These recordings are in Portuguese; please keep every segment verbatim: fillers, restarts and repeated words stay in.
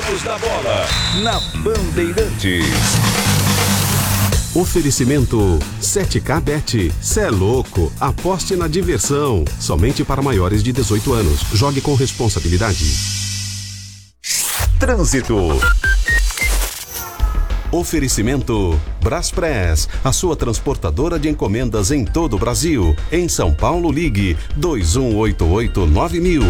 Donos da Bola, na Bandeirantes. Oferecimento sete K Bet. Cê é louco, aposte na diversão. Somente para maiores de dezoito anos. Jogue com responsabilidade. Trânsito. Oferecimento Braspress, a sua transportadora de encomendas em todo o Brasil. Em São Paulo, ligue dois um oito oito nove mil.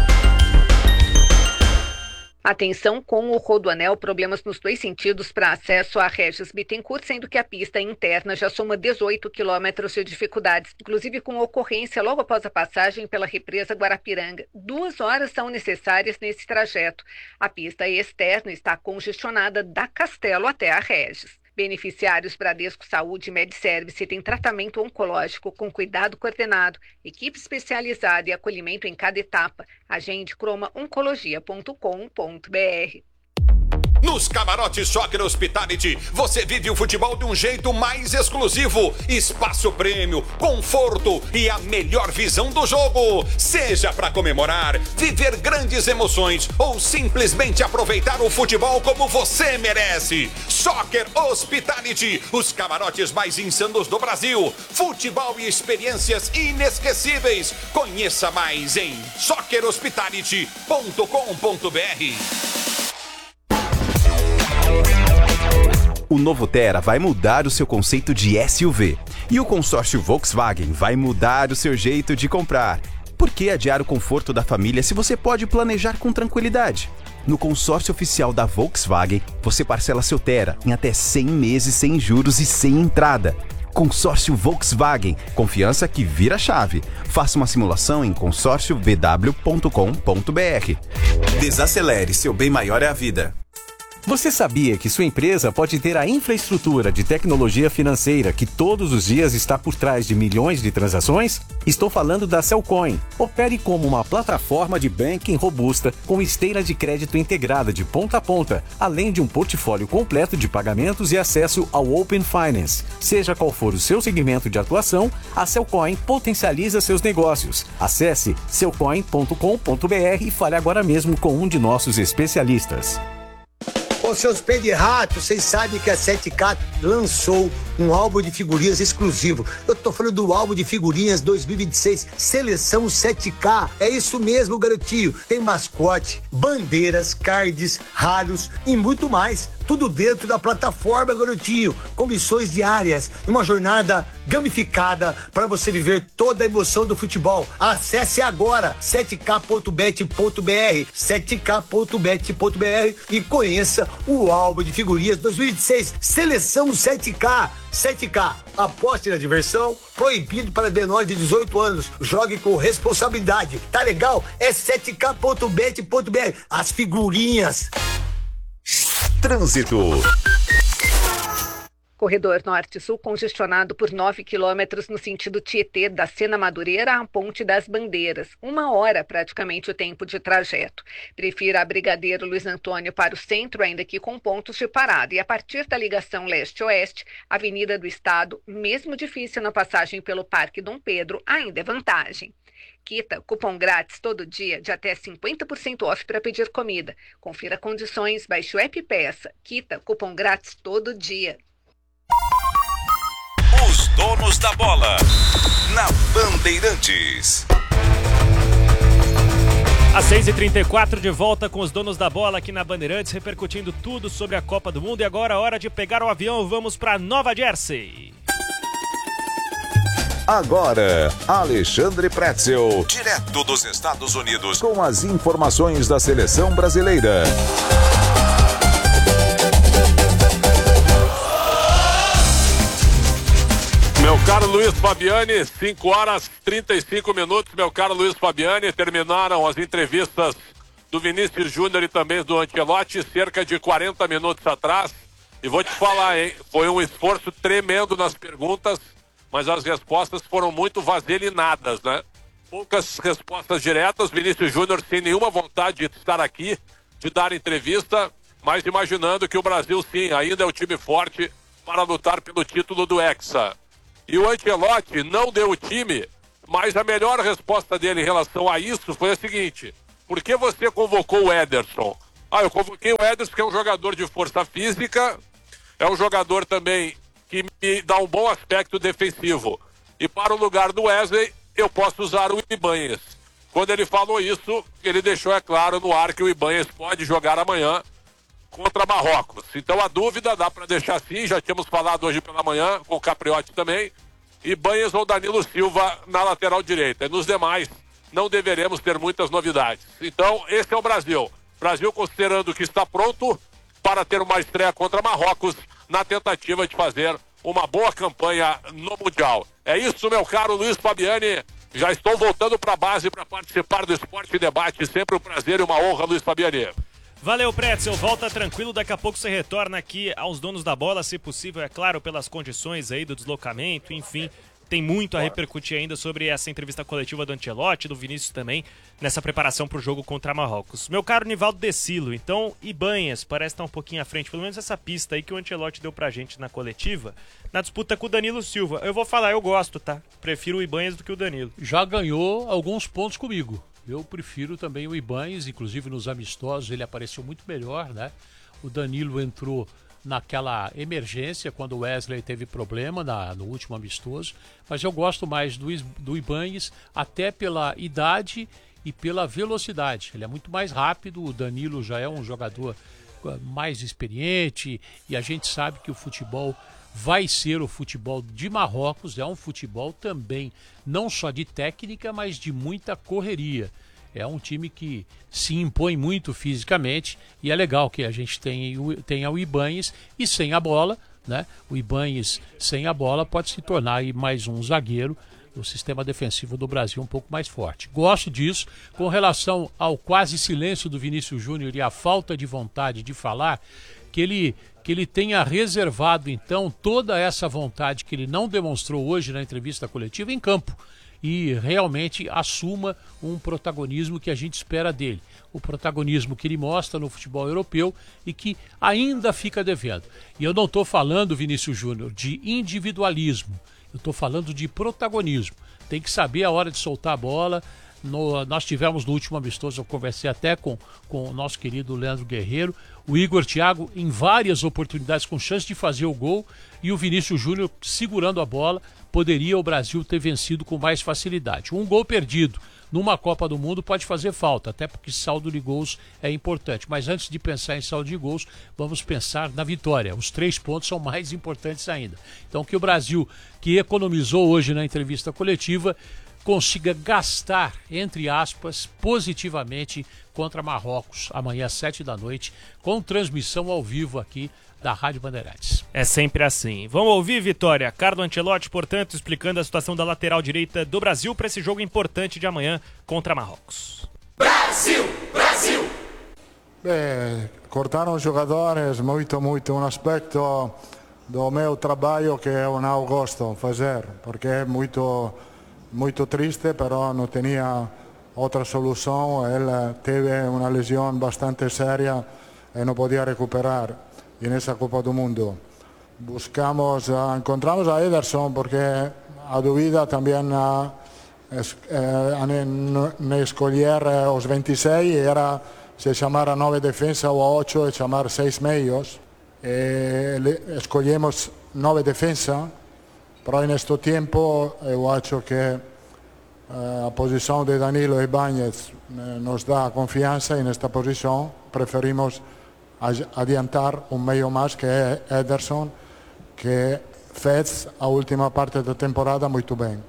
Atenção com o Rodoanel, problemas nos dois sentidos para acesso a Regis Bittencourt, sendo que a pista interna já soma dezoito quilômetros de dificuldades, inclusive com ocorrência logo após a passagem pela represa Guarapiranga. Duas horas são necessárias nesse trajeto. A pista externa está congestionada da Castelo até a Regis. Beneficiários Bradesco Saúde e MedService têm tratamento oncológico com cuidado coordenado, equipe especializada e acolhimento em cada etapa. Agende croma oncologia ponto com ponto br. Nos camarotes Soccer Hospitality, você vive o futebol de um jeito mais exclusivo. Espaço prêmio, conforto e a melhor visão do jogo. Seja para comemorar, viver grandes emoções ou simplesmente aproveitar o futebol como você merece. Soccer Hospitality, os camarotes mais insanos do Brasil. Futebol e experiências inesquecíveis. Conheça mais em soccer hospitality ponto com ponto br. O novo Tera vai mudar o seu conceito de S U V. E o consórcio Volkswagen vai mudar o seu jeito de comprar. Por que adiar o conforto da família se você pode planejar com tranquilidade? No consórcio oficial da Volkswagen, você parcela seu Tera em até cem meses sem juros e sem entrada. Consórcio Volkswagen, confiança que vira chave. Faça uma simulação em consórcio v w ponto com ponto br. Desacelere, seu bem maior é a vida. Você sabia que sua empresa pode ter a infraestrutura de tecnologia financeira que todos os dias está por trás de milhões de transações? Estou falando da Cellcoin. Opere como uma plataforma de banking robusta com esteira de crédito integrada de ponta a ponta, além de um portfólio completo de pagamentos e acesso ao Open Finance. Seja qual for o seu segmento de atuação, a Cellcoin potencializa seus negócios. Acesse cellcoin ponto com ponto br e fale agora mesmo com um de nossos especialistas. Ô, seus pés de rato, vocês sabem que a sete K lançou um álbum de figurinhas exclusivo. Eu tô falando do álbum de figurinhas dois mil e vinte e seis, Seleção sete K. É isso mesmo, garotinho. Tem mascote, bandeiras, cards, raros e muito mais. Tudo dentro da plataforma, garotinho, com missões diárias, uma jornada gamificada para você viver toda a emoção do futebol. Acesse agora sete k ponto bet ponto br, sete k ponto bet ponto br e conheça o álbum de figurinhas dois mil e vinte e seis, Seleção sete K. sete K, aposte na diversão, proibido para menores de dezoito anos. Jogue com responsabilidade. Tá legal? É sete k ponto bet ponto br. As figurinhas. Trânsito. Corredor Norte-Sul congestionado por nove quilômetros no sentido Tietê, da Sena Madureira à Ponte das Bandeiras. Uma hora praticamente o tempo de trajeto. Prefira a Brigadeiro Luiz Antônio para o centro, ainda que com pontos de parada. E a partir da ligação leste-oeste, Avenida do Estado, mesmo difícil na passagem pelo Parque Dom Pedro, ainda é vantagem. Quita, cupom grátis todo dia de até cinquenta por cento off para pedir comida. Confira condições, baixe o app e peça. Quita, cupom grátis todo dia. Os donos da bola, na Bandeirantes. Às seis e trinta e quatro, de volta com os donos da bola aqui na Bandeirantes, repercutindo tudo sobre a Copa do Mundo. E agora a hora de pegar o avião, vamos para Nova Jersey. Agora, Alexandre Pretzel, direto dos Estados Unidos, com as informações da seleção brasileira. Meu caro Luiz Fabiani, cinco horas e trinta e cinco minutos, meu caro Luiz Fabiani, terminaram as entrevistas do Vinícius Júnior e também do Ancelotti cerca de quarenta minutos atrás. E vou te falar, hein, foi um esforço tremendo nas perguntas, mas as respostas foram muito vaselinadas, né? Poucas respostas diretas, Vinícius Júnior sem nenhuma vontade de estar aqui, de dar entrevista, mas imaginando que o Brasil, sim, ainda é o time forte para lutar pelo título do Hexa. E o Ancelotti não deu o time, mas a melhor resposta dele em relação a isso foi a seguinte: por que você convocou o Ederson? Ah, eu convoquei o Ederson, que é um jogador de força física, é um jogador também que me dá um bom aspecto defensivo. E para o lugar do Wesley, eu posso usar o Ibanez. Quando ele falou isso, ele deixou, é claro, no ar que o Ibanez pode jogar amanhã contra Marrocos. Então a dúvida dá para deixar assim, já tínhamos falado hoje pela manhã, com o Capriotti também, Ibanez ou Danilo Silva na lateral direita. E nos demais, não deveremos ter muitas novidades. Então, esse é o Brasil. Brasil considerando que está pronto para ter uma estreia contra Marrocos na tentativa de fazer uma boa campanha no Mundial. É isso, meu caro Luiz Fabiani. Já estou voltando para a base para participar do Esporte Debate. Sempre um prazer e uma honra, Luiz Fabiani. Valeu, Pretzel. Volta tranquilo. Daqui a pouco você retorna aqui aos donos da bola, se possível, é claro, pelas condições aí do deslocamento, enfim. Tem muito a repercutir ainda sobre essa entrevista coletiva do Ancelotti, do Vinícius também, nessa preparação para o jogo contra Marrocos. Meu caro Nivaldo Decilo, então, Ibanez parece estar um pouquinho à frente, pelo menos essa pista aí que o Ancelotti deu pra gente na coletiva, na disputa com o Danilo Silva. Eu vou falar, eu gosto, tá? Prefiro o Ibanez do que o Danilo. Já ganhou alguns pontos comigo. Eu prefiro também o Ibanez, inclusive nos amistosos ele apareceu muito melhor, né? O Danilo entrou naquela emergência, quando o Wesley teve problema na, no último amistoso, mas eu gosto mais do, do Ibanez, até pela idade e pela velocidade. Ele é muito mais rápido, o Danilo já é um jogador mais experiente e a gente sabe que o futebol vai ser o futebol de Marrocos, é um futebol também não só de técnica, mas de muita correria. É um time que se impõe muito fisicamente e é legal que a gente tenha, tenha o Ibanez e sem a bola, né? O Ibanez sem a bola pode se tornar aí mais um zagueiro do sistema defensivo do Brasil um pouco mais forte. Gosto disso. Com relação ao quase silêncio do Vinícius Júnior e a falta de vontade de falar, que ele, que ele tenha reservado então toda essa vontade que ele não demonstrou hoje na entrevista coletiva em campo. E realmente assuma um protagonismo que a gente espera dele. O protagonismo que ele mostra no futebol europeu e que ainda fica devendo. E eu não estou falando, Vinícius Júnior, de individualismo. Eu estou falando de protagonismo. Tem que saber a hora de soltar a bola. No, nós tivemos no último amistoso, eu conversei até com, com o nosso querido Leandro Guerreiro, o Igor Thiago em várias oportunidades com chance de fazer o gol e o Vinícius Júnior segurando a bola, poderia o Brasil ter vencido com mais facilidade. Um gol perdido numa Copa do Mundo pode fazer falta, até porque saldo de gols é importante, mas antes de pensar em saldo de gols, vamos pensar na vitória. Os três pontos são mais importantes ainda. Então que o Brasil, que economizou hoje na entrevista coletiva, consiga gastar, entre aspas, positivamente contra Marrocos, amanhã às sete da noite, com transmissão ao vivo aqui da Rádio Bandeirantes. É sempre assim. Vamos ouvir, Vitória. Carlo Ancelotti, portanto, explicando a situação da lateral direita do Brasil para esse jogo importante de amanhã contra Marrocos. Brasil! Brasil! Beh, cortaram jogadores, muito, muito um aspecto do meu trabalho que eu não gosto de fazer, porque é muito... muito triste, però não tinha outra solução. Ele teve uma lesão bastante séria e não podia recuperar nessa Copa do Mundo. Buscamos, encontramos a Ederson porque a dúvida também a, a escolher os vinte e seis era se chamar a nove defesa ou a oito e chamar seis meios. E escolhemos nove defesa. Però neste tempo eu acho que a posição de Danilo e Ibanez nos dá confiança e nesta posição preferimos adiantar um meio mais que é Ederson, que fez a última parte da temporada muito bem.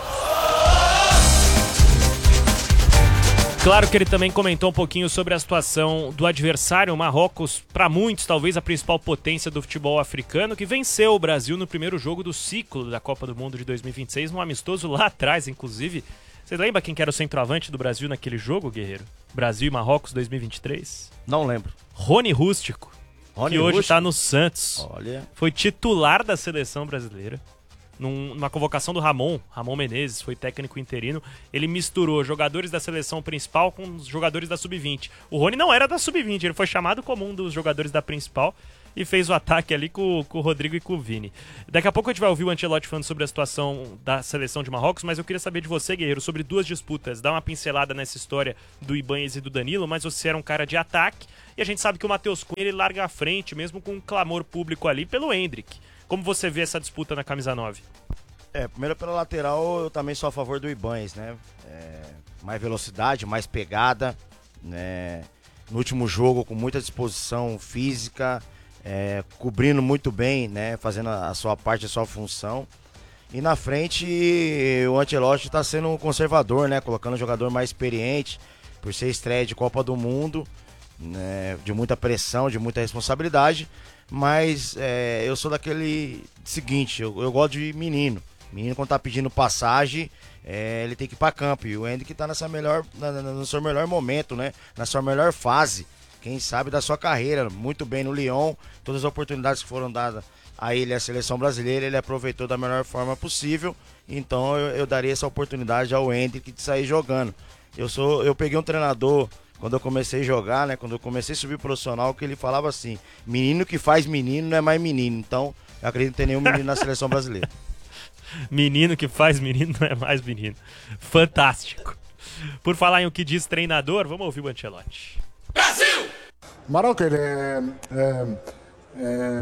Claro que ele também comentou um pouquinho sobre a situação do adversário, o Marrocos, para muitos talvez a principal potência do futebol africano, que venceu o Brasil no primeiro jogo do ciclo da Copa do Mundo de dois mil e vinte e seis, num amistoso lá atrás, inclusive. Você lembra quem que era o centroavante do Brasil naquele jogo, Guerreiro? Brasil e Marrocos dois mil e vinte e três? Não lembro. Rony Rústico, Rony que hoje Rústico? está no Santos. Olha. Foi titular da seleção brasileira. num, numa convocação do Ramon, Ramon Menezes, foi técnico interino, ele misturou jogadores da seleção principal com os jogadores da sub vinte. O Rony não era da sub vinte, ele foi chamado como um dos jogadores da principal e fez o ataque ali com, com o Rodrigo e com o Vini. Daqui a pouco a gente vai ouvir o Ancelotti falando sobre a situação da seleção de Marrocos, mas eu queria saber de você, Guerreiro, sobre duas disputas. Dá uma pincelada nessa história do Ibanez e do Danilo, mas você era um cara de ataque e a gente sabe que o Matheus Cunha ele larga à frente, mesmo com um clamor público ali pelo Endrick. Como você vê essa disputa na camisa nove? É, primeiro pela lateral, eu também sou a favor do Ibanez, né? É, mais velocidade, mais pegada, né? No último jogo, com muita disposição física, é, cobrindo muito bem, né? Fazendo a, a sua parte, a sua função. E na frente, o Ancelotti está sendo um conservador, né? Colocando um jogador mais experiente, por ser estreia de Copa do Mundo, né? De muita pressão, de muita responsabilidade. Mas é, eu sou daquele seguinte, eu, eu gosto de menino. Menino quando tá pedindo passagem, é, ele tem que ir pra campo. E o Endrick tá nessa melhor, na, na, no seu melhor momento, né? Na sua melhor fase, quem sabe da sua carreira. Muito bem no Lyon, todas as oportunidades que foram dadas a ele, a seleção brasileira, ele aproveitou da melhor forma possível. Então eu, eu daria essa oportunidade ao Endrick de sair jogando. Eu, sou, eu peguei um treinador... Quando eu comecei a jogar, né? Quando eu comecei a subir profissional, que ele falava assim: menino que faz menino não é mais menino. Então, eu acredito que não tem nenhum menino na seleção brasileira. Menino que faz menino não é mais menino. Fantástico. Por falar em o que diz treinador, vamos ouvir o Ancelotti. Brasil! Marocco é, é, é,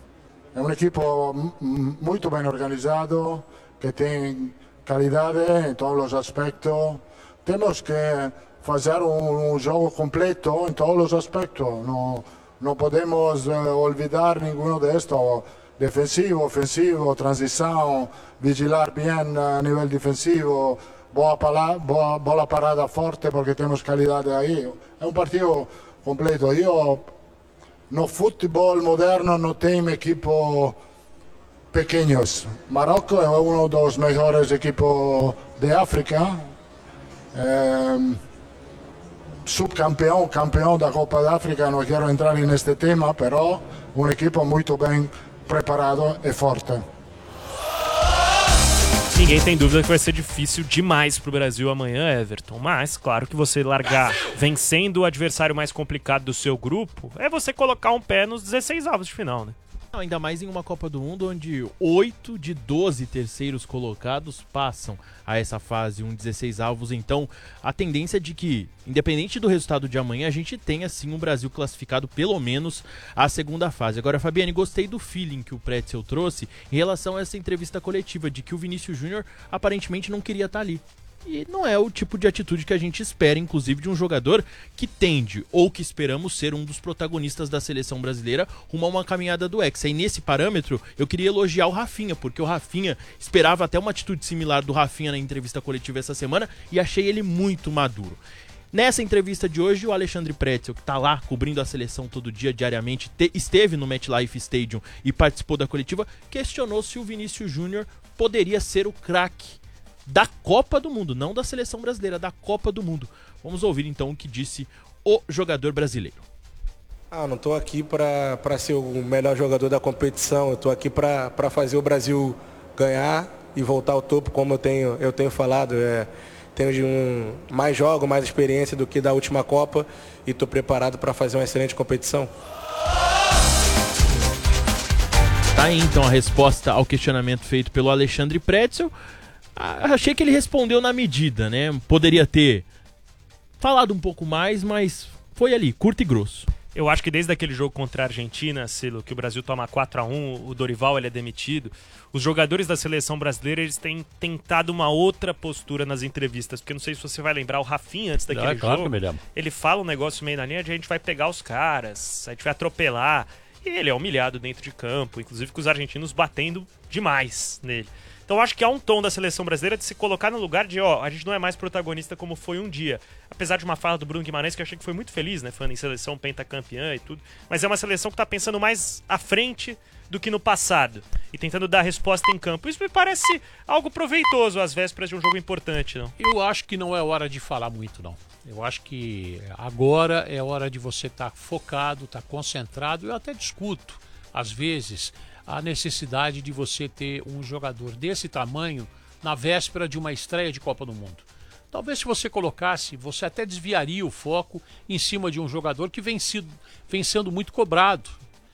é um equipo muito bem organizado, que tem qualidade em todos os aspectos. Temos que fazer um, um jogo completo em todos os aspectos. Não, não podemos uh, olvidar nenhum destes. Defensivo, ofensivo, transição, vigilar bem a nível defensivo, boa, pala, boa bola parada forte porque temos qualidade aí. É um partido completo. Eu, no futebol moderno não tem equipos pequenos. Marrocos é um dos melhores equipos de África. É, subcampeão, campeão da Copa da África, não quero entrar neste tema, però um equipo muito bem preparado e forte. Ninguém tem dúvida que vai ser difícil demais pro Brasil amanhã, Everton, mas claro que você largar vencendo o adversário mais complicado do seu grupo é você colocar um pé nos dezesseis avos de final, né? Não, ainda mais em uma Copa do Mundo onde oito de doze terceiros colocados passam a essa fase, um dezesseis avos. Então, a tendência é de que, independente do resultado de amanhã, a gente tenha sim um Brasil classificado pelo menos à segunda fase. Agora, Fabiane, gostei do feeling que o Pretzel trouxe em relação a essa entrevista coletiva, de que o Vinícius Júnior aparentemente não queria estar ali. E não é o tipo de atitude que a gente espera, inclusive, de um jogador que tende, ou que esperamos ser um dos protagonistas da seleção brasileira rumo a uma caminhada do Hexa. E nesse parâmetro, eu queria elogiar o Rafinha, porque o Rafinha esperava até uma atitude similar do Rafinha na entrevista coletiva essa semana e achei ele muito maduro. Nessa entrevista de hoje, o Alexandre Pretzel, que está lá cobrindo a seleção todo dia, diariamente, te, esteve no MetLife Stadium e participou da coletiva, questionou se o Vinícius Júnior poderia ser o craque da Copa do Mundo, não da seleção brasileira, da Copa do Mundo. Vamos ouvir então o que disse o jogador brasileiro. Ah, não estou aqui para ser o melhor jogador da competição, eu estou aqui para fazer o Brasil ganhar e voltar ao topo, como eu tenho, eu tenho falado. É, tenho de um, mais jogo, mais experiência do que da última Copa e estou preparado para fazer uma excelente competição. Tá aí então a resposta ao questionamento feito pelo Alexandre Pretzel. Achei que ele respondeu na medida, né? Poderia ter falado um pouco mais, mas foi ali, curto e grosso. Eu acho que desde aquele jogo contra a Argentina, Silo, que o Brasil toma quatro a um, o Dorival ele é demitido, os jogadores da seleção brasileira eles têm tentado uma outra postura nas entrevistas, porque não sei se você vai lembrar, o Rafinha antes daquele é, claro jogo, que eu me lembro. Ele fala um negócio meio na linha de a gente vai pegar os caras, a gente vai atropelar, e ele é humilhado dentro de campo, inclusive com os argentinos batendo demais nele. Então acho que há um tom da seleção brasileira de se colocar no lugar de, ó, a gente não é mais protagonista como foi um dia. Apesar de uma fala do Bruno Guimarães que eu achei que foi muito feliz, né, falando em seleção pentacampeã e tudo. Mas é uma seleção que tá pensando mais à frente do que no passado e tentando dar resposta em campo. Isso me parece algo proveitoso às vésperas de um jogo importante, não? Eu acho que não é hora de falar muito, não. Eu acho que agora é hora de você estar tá focado, estar tá concentrado. Eu até discuto, às vezes, a necessidade de você ter um jogador desse tamanho na véspera de uma estreia de Copa do Mundo. Talvez se você colocasse, você até desviaria o foco em cima de um jogador que vem, sido, vem sendo muito cobrado.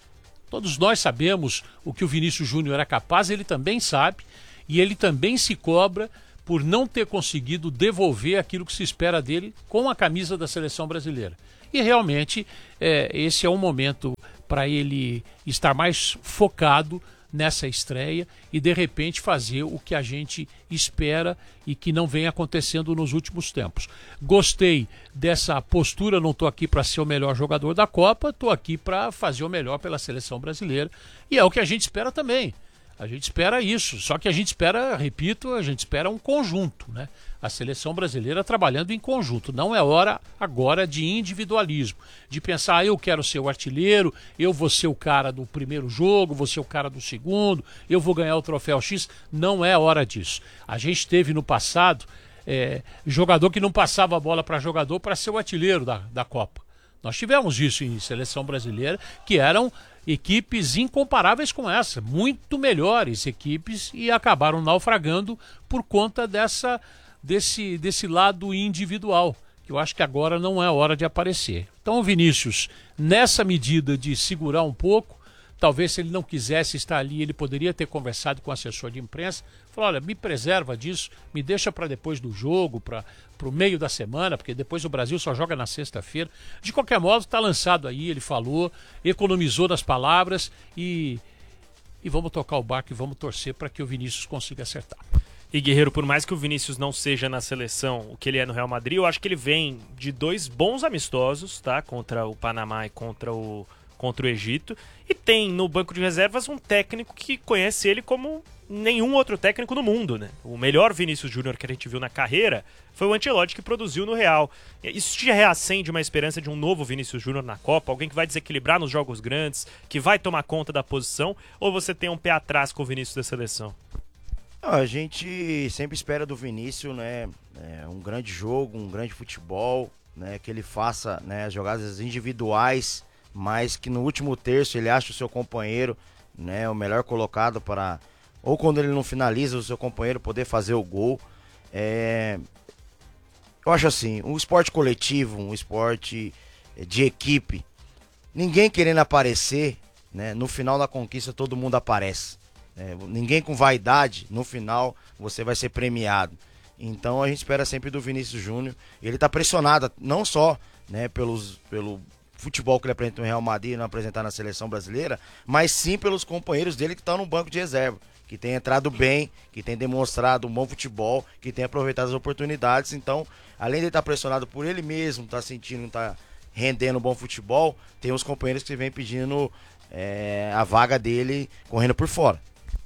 Todos nós sabemos o que o Vinícius Júnior é capaz, ele também sabe, e ele também se cobra por não ter conseguido devolver aquilo que se espera dele com a camisa da seleção brasileira. E realmente é, esse é um momento para ele estar mais focado nessa estreia e de repente fazer o que a gente espera e que não vem acontecendo nos últimos tempos. Gostei dessa postura, não estou aqui para ser o melhor jogador da Copa, estou aqui para fazer o melhor pela seleção brasileira e é o que a gente espera também. A gente espera isso, só que a gente espera, repito, a gente espera um conjunto, né? A seleção brasileira trabalhando em conjunto. Não é hora agora de individualismo, de pensar, ah, eu quero ser o artilheiro, eu vou ser o cara do primeiro jogo, vou ser o cara do segundo, eu vou ganhar o troféu X. Não é hora disso. A gente teve no passado é, jogador que não passava a bola para jogador para ser o artilheiro da, da Copa. Nós tivemos isso em seleção brasileira, que eram equipes incomparáveis com essa, muito melhores equipes e acabaram naufragando por conta dessa, desse, desse lado individual, que eu acho que agora não é hora de aparecer. Então o Vinícius, nessa medida de segurar um pouco, talvez se ele não quisesse estar ali, ele poderia ter conversado com o assessor de imprensa, falou, olha, me preserva disso, me deixa para depois do jogo, para o meio da semana, porque depois o Brasil só joga na sexta-feira. De qualquer modo, está lançado aí, ele falou, economizou das palavras e, e vamos tocar o barco e vamos torcer para que o Vinícius consiga acertar. E Guerreiro, por mais que o Vinícius não seja na seleção o que ele é no Real Madrid, eu acho que ele vem de dois bons amistosos, tá? Contra o Panamá e contra o, contra o Egito. E tem no banco de reservas um técnico que conhece ele como nenhum outro técnico no mundo, né? O melhor Vinícius Júnior que a gente viu na carreira foi o Ancelotti, que produziu no Real. Isso te reacende uma esperança de um novo Vinícius Júnior na Copa? Alguém que vai desequilibrar nos jogos grandes, que vai tomar conta da posição? Ou você tem um pé atrás com o Vinícius da seleção? A gente sempre espera do Vinícius, né, é, um grande jogo, um grande futebol, né, que ele faça, né, as jogadas individuais, mas que no último terço ele ache o seu companheiro, né, o melhor colocado para, ou quando ele não finaliza, o seu companheiro poder fazer o gol. É, eu acho assim, um esporte coletivo, um esporte de equipe, ninguém querendo aparecer, né, no final da conquista todo mundo aparece. É, ninguém com vaidade, no final você vai ser premiado. Então a gente espera sempre do Vinícius Júnior. Ele está pressionado, não só, né, pelos, pelo futebol que ele apresentou no Real Madrid e não apresentar na seleção brasileira, mas sim pelos companheiros dele que estão no banco de reserva, que tem entrado bem, que tem demonstrado um bom futebol, que tem aproveitado as oportunidades. Então, além de estar pressionado por ele mesmo, estar tá sentindo, estar tá rendendo um bom futebol, tem os companheiros que vêm pedindo é, a vaga dele correndo por fora.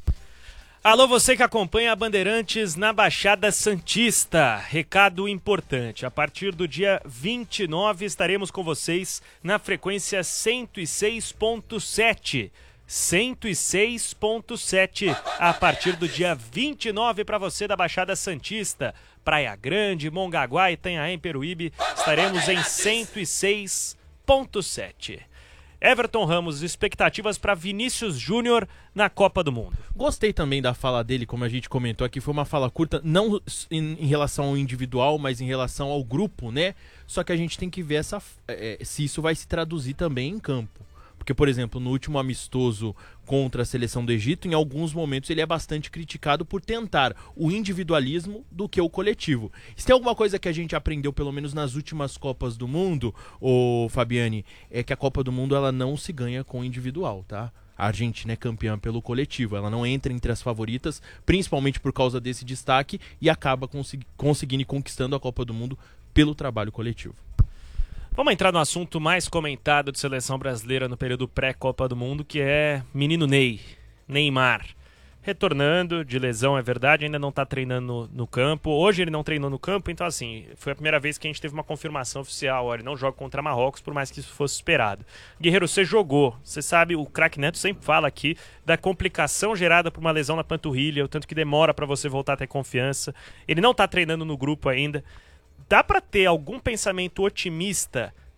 Alô, você que acompanha a Bandeirantes na Baixada Santista. Recado importante, a partir do dia vinte e nove estaremos com vocês na frequência cento e seis ponto sete. cento e seis ponto sete a partir do dia vinte e nove para você da Baixada Santista. Praia Grande, Mongaguá, Itanhaém, Peruíbe, estaremos em cento e seis ponto sete. Everton Ramos, expectativas para Vinícius Júnior na Copa do Mundo. Gostei também da fala dele, como a gente comentou aqui, foi uma fala curta, não em, em relação ao individual, mas em relação ao grupo, né? Só que a gente tem que ver essa, é, se isso vai se traduzir também em campo. Porque, por exemplo, no último amistoso contra a seleção do Egito, em alguns momentos ele é bastante criticado por tentar o individualismo do que o coletivo. Se tem alguma coisa que a gente aprendeu, pelo menos nas últimas Copas do Mundo, ô Fabiane, é que a Copa do Mundo ela não se ganha com o individual, tá? A Argentina é campeã pelo coletivo, ela não entra entre as favoritas, principalmente por causa desse destaque, e acaba consegui- conseguindo e conquistando a Copa do Mundo pelo trabalho coletivo. Vamos entrar no assunto mais comentado de seleção brasileira no período pré-Copa do Mundo, que é menino Ney, Neymar. Retornando de lesão, é verdade, ainda não está treinando no, no campo. Hoje ele não treinou no campo, então assim, foi a primeira vez que a gente teve uma confirmação oficial. Olha, ele não joga contra Marrocos, por mais que isso fosse esperado. Guerreiro, você jogou. Você sabe, o craque Neto sempre fala aqui da complicação gerada por uma lesão na panturrilha, o tanto que demora para você voltar a ter confiança. Ele não está treinando no grupo ainda. Dá para ter algum pensamento otimista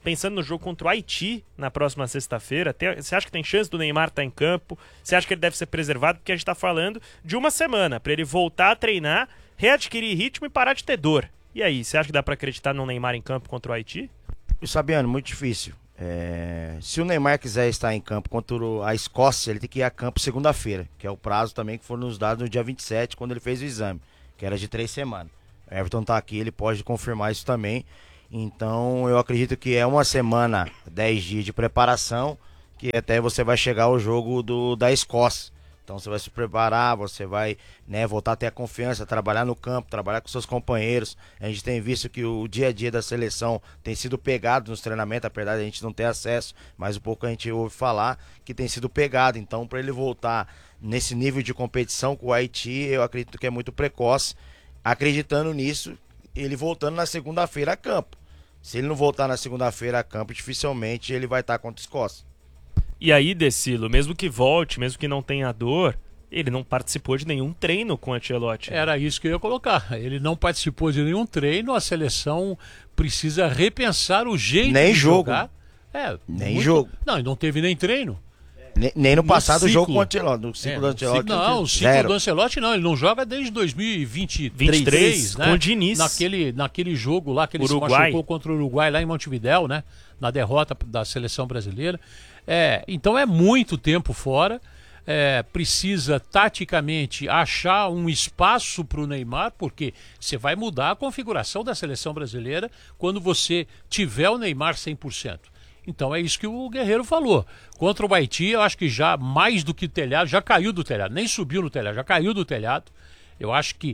pensando no jogo contra o Haiti na próxima sexta-feira, você acha que tem chance do Neymar estar em campo? Você acha que ele deve ser preservado? Porque a gente está falando de uma semana, para ele voltar a treinar, readquirir ritmo e parar de ter dor. E aí, você acha que dá para acreditar no Neymar em campo contra o Haiti? Sabiano, muito difícil. É... Se o Neymar quiser estar em campo contra a Escócia, ele tem que ir a campo segunda-feira, que é o prazo também que foi nos dados no dia vinte e sete, quando ele fez o exame, que era de três semanas. O Everton tá aqui, ele pode confirmar isso também. Então eu acredito que é uma semana, dez dias de preparação, que até você vai chegar ao jogo do, da Escócia. Então você vai se preparar, você vai, né, voltar a ter a confiança, trabalhar no campo, trabalhar com seus companheiros. A gente tem visto que o dia a dia da seleção tem sido pegado nos treinamentos, apesar de a gente não ter acesso, mas um pouco a gente ouve falar que tem sido pegado. Então para ele voltar nesse nível de competição com o Haiti, eu acredito que é muito precoce. Acreditando nisso, ele voltando na segunda-feira a campo. Se ele não voltar na segunda-feira a campo, dificilmente ele vai estar contra a Escócia. E aí, Decilo, mesmo que volte, mesmo que não tenha dor, ele não participou de nenhum treino com o Ancelotti. Era isso que eu ia colocar. Ele não participou de nenhum treino, a seleção precisa repensar o jeito nem de jogo. jogar. É, nem muito... jogo. Não, e não teve nem treino. Nem, nem no, no passado o jogo com o Ancelotti. No ciclo é, do Ancelotti. Não, o ciclo zero. do Ancelotti não, ele não joga desde dois mil e vinte e três, vinte e três, né? Com o Diniz. Naquele, naquele jogo lá que ele Uruguai. se machucou contra o Uruguai lá em Montevidéu, né? Na derrota da seleção brasileira. É, então é muito tempo fora. É, precisa taticamente achar um espaço para o Neymar, porque você vai mudar a configuração da seleção brasileira quando você tiver o Neymar cem por cento. Então é isso que o Guerreiro falou. Contra o Haiti, eu acho que já mais do que telhado, já caiu do telhado, nem subiu no telhado, já caiu do telhado. Eu acho que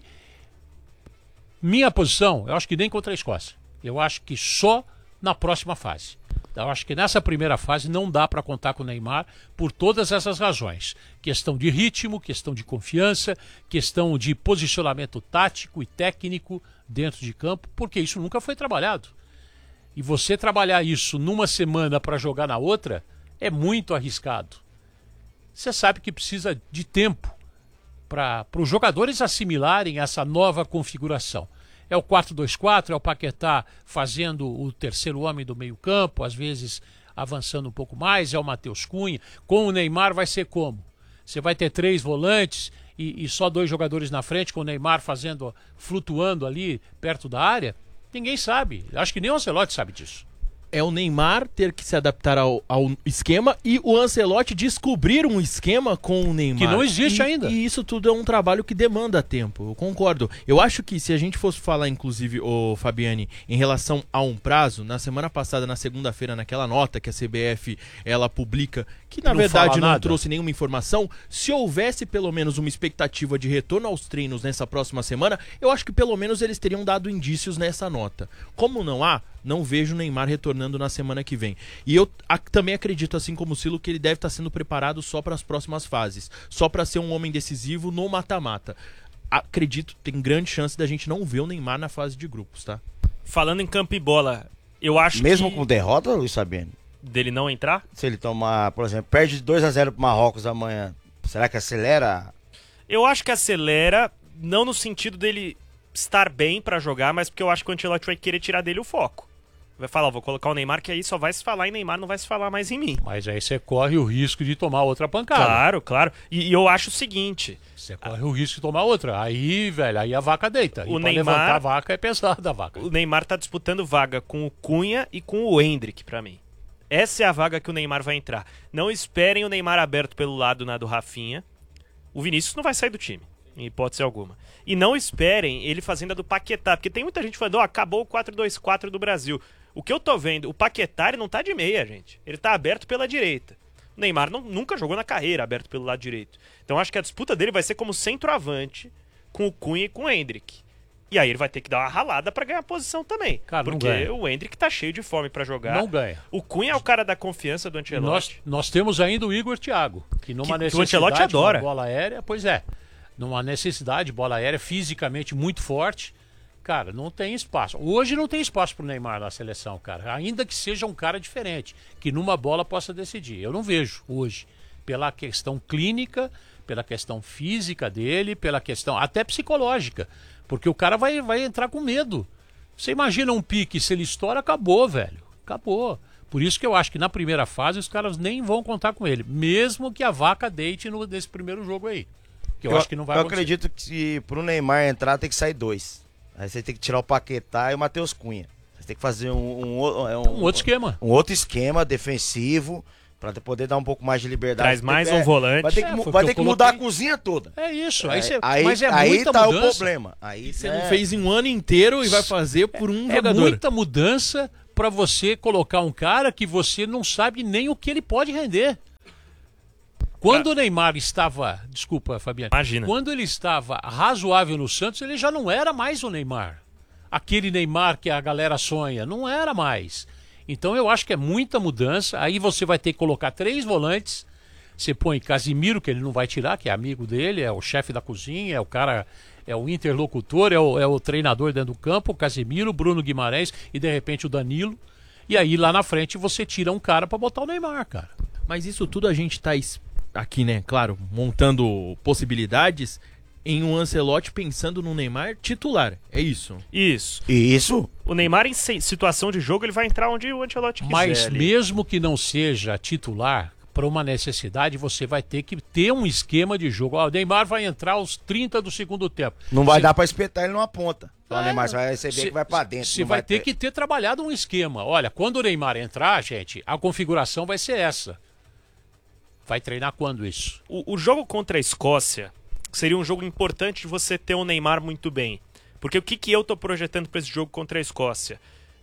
minha posição, eu acho que nem contra a Escócia. Eu acho que só na próxima fase. Eu acho que nessa primeira fase não dá para contar com o Neymar por todas essas razões. Questão de ritmo, questão de confiança, questão de posicionamento tático e técnico dentro de campo, porque isso nunca foi trabalhado. E você trabalhar isso numa semana para jogar na outra é muito arriscado. Você sabe que precisa de tempo para os jogadores assimilarem essa nova configuração. É o quatro dois quatro, é o Paquetá fazendo o terceiro homem do meio campo, às vezes avançando um pouco mais, é o Matheus Cunha. Com o Neymar vai ser como? Você vai ter três volantes e, e só dois jogadores na frente, com o Neymar fazendo, flutuando ali perto da área? Ninguém sabe. Acho que nem o Ancelotti sabe disso. É o Neymar ter que se adaptar ao, ao esquema e o Ancelotti descobrir um esquema com o Neymar. Que não existe e, ainda. E isso tudo é um trabalho que demanda tempo, eu concordo. Eu acho que se a gente fosse falar, inclusive, o Fabiani, em relação a um prazo, na semana passada, na segunda-feira, naquela nota que a C B F ela publica, que na não verdade não nada. trouxe nenhuma informação, se houvesse pelo menos uma expectativa de retorno aos treinos nessa próxima semana, eu acho que pelo menos eles teriam dado indícios nessa nota. Como não há, não vejo o Neymar retornando na semana que vem. E eu a, também acredito, assim como o Silo, que ele deve estar sendo preparado só para as próximas fases. Só para ser um homem decisivo no mata-mata. Acredito, tem grande chance da gente não ver o Neymar na fase de grupos, tá? Falando em campo e bola, eu acho Mesmo que... com derrota, Luiz Fabiano? Dele não entrar? Se ele tomar, por exemplo, perde dois a zero pro Marrocos amanhã, será que acelera? Eu acho que acelera, não no sentido dele estar bem para jogar, mas porque eu acho que o Ancelotti vai querer tirar dele o foco. Vai falar, vou colocar o Neymar, que aí só vai se falar em Neymar, não vai se falar mais em mim. Mas aí você corre o risco de tomar outra pancada. Claro, claro. E, e eu acho o seguinte... Você corre o risco de tomar outra. Aí, velho, aí a vaca deita. O e Neymar, levantar a vaca é pesada a vaca. O Neymar tá disputando vaga com o Cunha e com o Endrick, pra mim. Essa é a vaga que o Neymar vai entrar. Não esperem o Neymar aberto pelo lado na do Rafinha. O Vinícius não vai sair do time, em hipótese alguma. E não esperem ele fazendo a do Paquetá, porque tem muita gente falando, ó, oh, acabou o quatro dois quatro do Brasil. O que eu tô vendo, o Paquetá ele não tá de meia, gente. Ele tá aberto pela direita. O Neymar não, nunca jogou na carreira aberto pelo lado direito. Então acho que a disputa dele vai ser como centroavante com o Cunha e com o Endrick. E aí ele vai ter que dar uma ralada pra ganhar posição também. Cara, porque o Endrick tá cheio de fome pra jogar. Não ganha. O Cunha é o cara da confiança do Ancelotti. Nós, nós temos ainda o Igor Thiago, que numa que, necessidade que o Ancelotti adora. de bola aérea, pois é, numa necessidade de bola aérea fisicamente muito forte, cara, não tem espaço. Hoje não tem espaço pro Neymar na seleção, cara. Ainda que seja um cara diferente, que numa bola possa decidir. Eu não vejo hoje, pela questão clínica, pela questão física dele, pela questão até psicológica. Porque o cara vai, vai entrar com medo. Você imagina um pique, se ele estoura, acabou, velho. Acabou. Por isso que eu acho que na primeira fase os caras nem vão contar com ele, mesmo que a vaca deite no, nesse primeiro jogo aí. Que eu, eu acho que não vai Eu acontecer. acredito que se pro Neymar entrar tem que sair dois. Aí você tem que tirar o Paquetá e o Matheus Cunha. Você tem que fazer um, um, um, um outro esquema. Um outro esquema defensivo para poder dar um pouco mais de liberdade. Traz mais é, um volante. Vai ter que, É, vai ter que que mudar a cozinha toda. É isso. Aí É, cê, aí, mas é aí muita tá mudança. o problema. Aí Você é, não fez em um ano inteiro e vai fazer por um É jogador. muita mudança para você colocar um cara que você não sabe nem o que ele pode render. Quando ah. o Neymar estava, desculpa, Fabiano, Imagina. Quando ele estava razoável no Santos, ele já não era mais o Neymar. Aquele Neymar que a galera sonha, não era mais. Então eu acho que é muita mudança. Aí você vai ter que colocar três volantes. Você põe Casimiro, que ele não vai tirar, que é amigo dele, é o chefe da cozinha, é o cara, é o interlocutor, é o, é o treinador dentro do campo, o Casimiro, Bruno Guimarães e de repente o Danilo. E aí lá na frente você tira um cara para botar o Neymar, cara. Mas isso tudo a gente tá aqui, né, claro, montando possibilidades em um Ancelotti pensando no Neymar titular, é isso? Isso. Isso. O Neymar em situação de jogo ele vai entrar onde o Ancelotti quiser. Mas ali. mesmo que não seja titular, para uma necessidade, você vai ter que ter um esquema de jogo. Ó, o Neymar vai entrar aos trinta do segundo tempo. Não vai cê... dar para espetar ele numa ponta. É, o Neymar vai receber cê, que vai para dentro. Você vai, vai ter, ter que ter trabalhado um esquema. Olha, quando o Neymar entrar, gente, a configuração vai ser essa. Vai treinar quando isso? O, o jogo contra a Escócia seria um jogo importante de você ter o Neymar muito bem. Porque o que, que eu tô projetando para esse jogo contra a Escócia?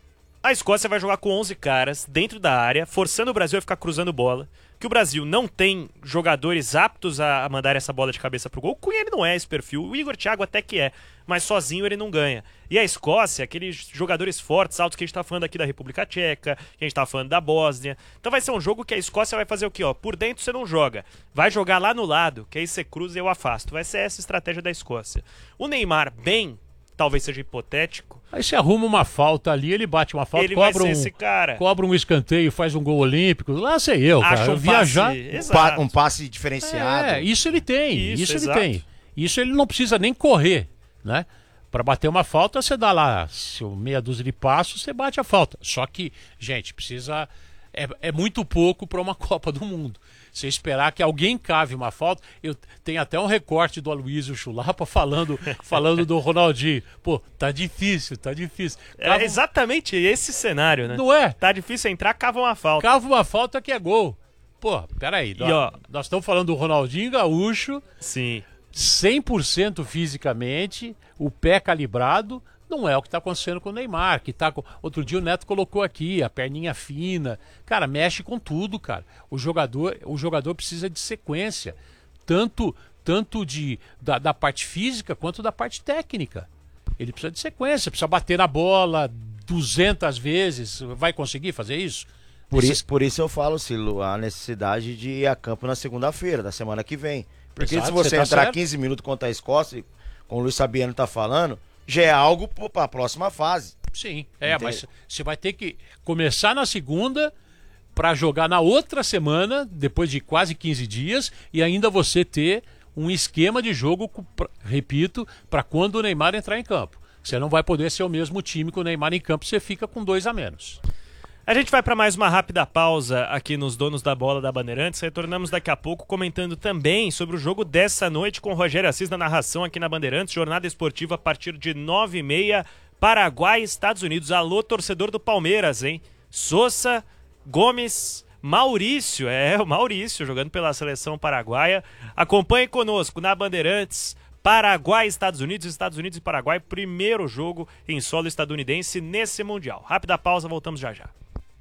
A Escócia vai jogar com onze caras dentro da área, forçando o Brasil a ficar cruzando bola. Que o Brasil não tem jogadores aptos a mandar essa bola de cabeça pro gol. O Cunha ele não é esse perfil, o Igor Thiago até que é, mas sozinho ele não ganha. E a Escócia, aqueles jogadores fortes, altos que a gente tá falando aqui da República Tcheca, que a gente tá falando da Bósnia. Então vai ser um jogo que a Escócia vai fazer o quê? Ó, por dentro você não joga, vai jogar lá no lado, que aí você cruza e eu afasto. Vai ser essa a estratégia da Escócia. O Neymar bem, talvez seja hipotético. Aí você arruma uma falta ali, ele bate uma falta, ele cobra, vai ser um, esse cara. cobra um escanteio, faz um gol olímpico. Lá sei eu, cara. Acha um Viajar. Passe, um, pa um passe diferenciado. É, isso ele tem. Isso, isso ele exato. tem. Isso ele não precisa nem correr, né? Para bater uma falta, você dá lá seu meia dúzia de passos, você bate a falta. Só que, gente, precisa. É, é muito pouco para uma Copa do Mundo. Você esperar que alguém cave uma falta. Eu tenho até um recorte do Aloysio Chulapa falando, falando do Ronaldinho. Pô, tá difícil, tá difícil. Cava... É exatamente esse cenário, né? Não é? Tá difícil entrar, cava uma falta. Cava uma falta que é gol. Pô, peraí. E, ó, nós estamos falando do Ronaldinho Gaúcho. Sim. cem por cento fisicamente, o pé calibrado. Não é o que está acontecendo com o Neymar, que tá com... Outro dia o Neto colocou aqui, a perninha fina. Cara, mexe com tudo, cara. O jogador, o jogador precisa de sequência. Tanto, tanto de, da, da parte física quanto da parte técnica. Ele precisa de sequência, precisa bater na bola duzentas vezes. Vai conseguir fazer isso? Por, Esses... isso, por isso eu falo, Silo, a necessidade de ir a campo na segunda-feira, da semana que vem. Porque Exato, se você, você tá entrar certo. quinze minutos contra a Escócia, como o Luiz Fabiano está falando, já é algo para a próxima fase. Sim, é, Entende? Mas você vai ter que começar na segunda para jogar na outra semana, depois de quase quinze dias, e ainda você ter um esquema de jogo, repito, para quando o Neymar entrar em campo. Você não vai poder ser o mesmo time com o Neymar em campo, você fica com dois a menos. A gente vai para mais uma rápida pausa aqui nos Donos da Bola da Bandeirantes. Retornamos daqui a pouco comentando também sobre o jogo dessa noite com o Rogério Assis na narração aqui na Bandeirantes. Jornada esportiva a partir de nove e meia, Paraguai e Estados Unidos. Alô, torcedor do Palmeiras, hein? Sousa, Gomes, Maurício, é o Maurício jogando pela seleção paraguaia. Acompanhe conosco na Bandeirantes. Paraguai, Estados Unidos, Estados Unidos e Paraguai. Primeiro jogo em solo estadunidense nesse Mundial. Rápida pausa, voltamos já já.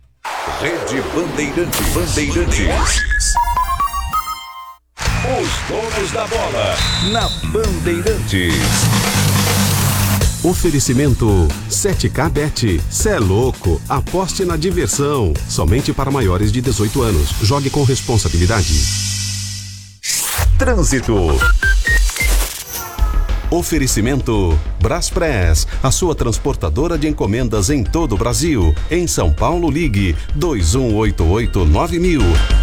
Rede Bandeirantes. Bandeirantes. Os donos da bola na Bandeirantes. Oferecimento sete K Bet. Cê é louco. Aposte na diversão. Somente para maiores de dezoito anos. Jogue com responsabilidade. Trânsito. Oferecimento Braspress, a sua transportadora de encomendas em todo o Brasil. Em São Paulo, ligue dois um oito oito nove mil.